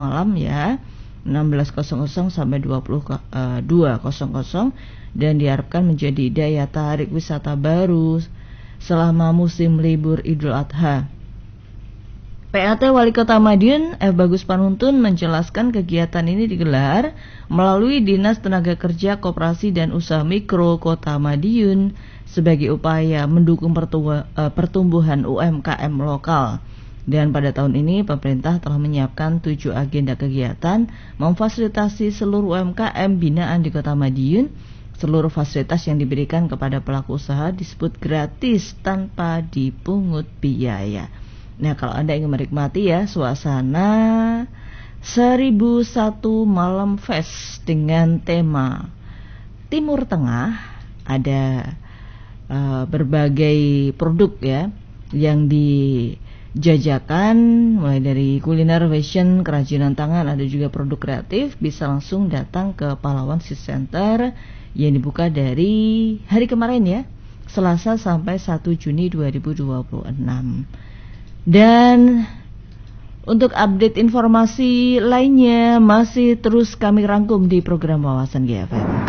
malam ya, 16.00 sampai 22.00, dan diharapkan menjadi daya tarik wisata baru selama musim libur Idul Adha. PAT Wali Kota Madiun F. Bagus Panuntun menjelaskan kegiatan ini digelar melalui Dinas Tenaga Kerja Koperasi dan Usaha Mikro Kota Madiun sebagai upaya mendukung pertumbuhan UMKM lokal. Dan pada tahun ini pemerintah telah menyiapkan 7 agenda kegiatan memfasilitasi seluruh UMKM binaan di Kota Madiun. Seluruh fasilitas yang diberikan kepada pelaku usaha disebut gratis tanpa dipungut biaya. Nah, kalau Anda ingin menikmati ya suasana 1001 Malam Fest dengan tema Timur Tengah, ada berbagai produk ya yang dijajakan, mulai dari kuliner, fashion, kerajinan tangan, ada juga produk kreatif. Bisa langsung datang ke Pahlawan City Center yang dibuka dari hari kemarin ya, Selasa sampai 1 Juni 2026. Dan untuk update informasi lainnya masih terus kami rangkum di program Wawasan GFM.